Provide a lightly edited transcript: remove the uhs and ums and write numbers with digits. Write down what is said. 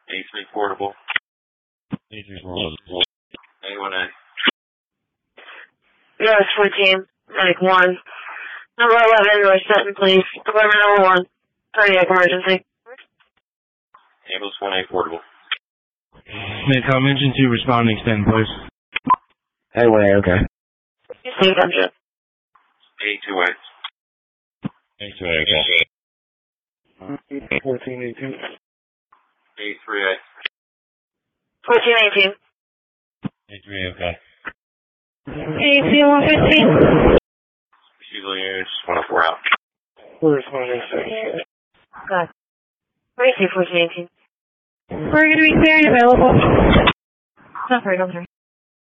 A3 portable. A3 portable. A1A. Yes, 14, Medic 1. Number 11, Royston, please. Department number 1. Cardiac emergency. Ambulance 1A portable. Midcom engine 2, respond and extend, please. A1A, okay. Same subject. A2A. A2A, okay. 1418. A3A. 1418. A3A, okay. AC 115. Usually units 104 out. Where's 106? God. AC 1418. We're going to be clear and available. Not very, don't worry.